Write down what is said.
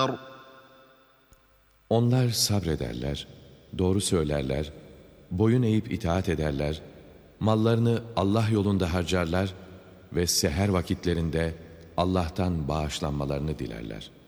النَّارِ Onlar sabrederler, doğru söylerler, boyun eğip itaat ederler, mallarını Allah yolunda harcarlar ve seher vakitlerinde Allah'tan bağışlanmalarını dilerler.